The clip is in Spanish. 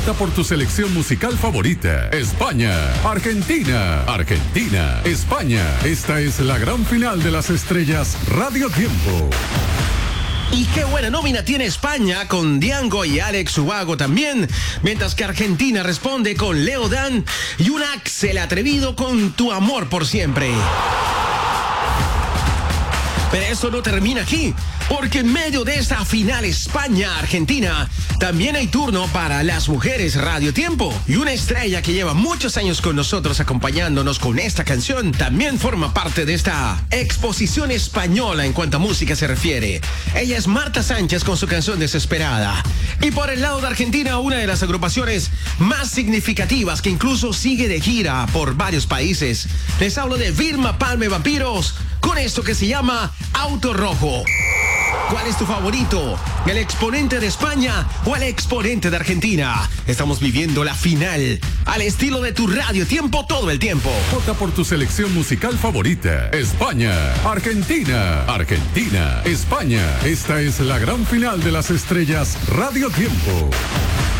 Vota por tu selección musical favorita. España, Argentina, Argentina, España. Esta es la gran final de las estrellas Radio Tiempo. Y qué buena nómina tiene España con Diango y Alex Ubago también, mientras que Argentina responde con Leo Dan y un Axel Atrevido con Tu Amor por Siempre. Pero eso no termina aquí, porque en medio de esta final España-Argentina, también hay turno para las mujeres Radio Tiempo. Y una estrella que lleva muchos años con nosotros acompañándonos con esta canción, también forma parte de esta exposición española en cuanto a música se refiere. Ella es Marta Sánchez con su canción Desesperada. Y por el lado de Argentina, una de las agrupaciones más significativas que incluso sigue de gira por varios países. Les hablo de Vilma Palma y Vampiros con esto que se llama Auto Rojo. ¿Cuál es tu favorito? ¿El exponente de España o el exponente de Argentina? Estamos viviendo la final al estilo de tu Radio Tiempo todo el tiempo. Vota por tu selección musical favorita. España, Argentina, Argentina, España. Esta es la gran final de las estrellas Radio Tiempo.